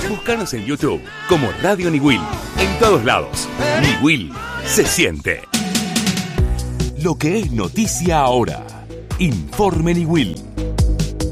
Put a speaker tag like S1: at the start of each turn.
S1: Búscanos en YouTube como Radio Niwil. En todos lados, Niwil se siente. Lo que es noticia ahora. Informe Niwil.